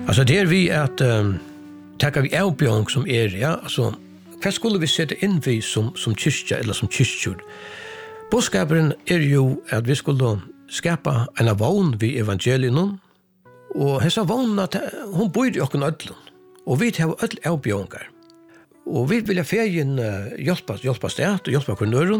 Alltså det är vi att tacka vi avbjörning som ja, alltså vad skulle vi sätta in vi som kyrka eller som kyrkjord? Boskapen ju att vi skulle skapa en vagn vid evangelien och hesa vagn att hon bor i och ödlon och vi har öll avbjörningar och vi vill färgen hjälpa stät och hjälpa kunnorun